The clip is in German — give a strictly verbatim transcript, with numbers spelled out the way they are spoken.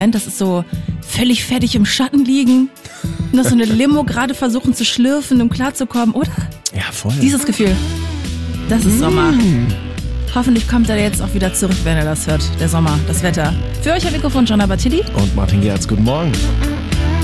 Das ist so völlig fertig im Schatten liegen, noch so eine Limo gerade versuchen zu schlürfen, um klarzukommen, oder? Ja, voll. Dieses Gefühl, das ist Sommer. Hoffentlich kommt er jetzt auch wieder zurück, wenn er das hört, der Sommer, das Wetter. Für euch am Mikrofon Gianna Battilli und Martin Gerz, guten Morgen.